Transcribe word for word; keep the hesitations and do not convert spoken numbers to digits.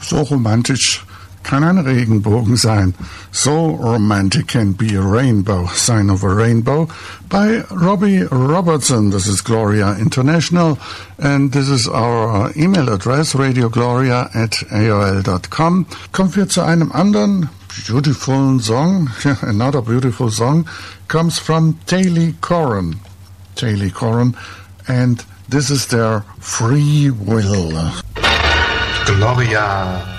So romantisch kann ein Regenbogen sein. So romantic can be a rainbow. Sign of a Rainbow by Robbie Robertson. This is Gloria International. And this is our email address, radiogloria at A O L dot com. Kommen wir zu einem anderen beautiful song. Another beautiful song comes from Taylor Corran. Taylor Corran. And this is their Free Will. Gloria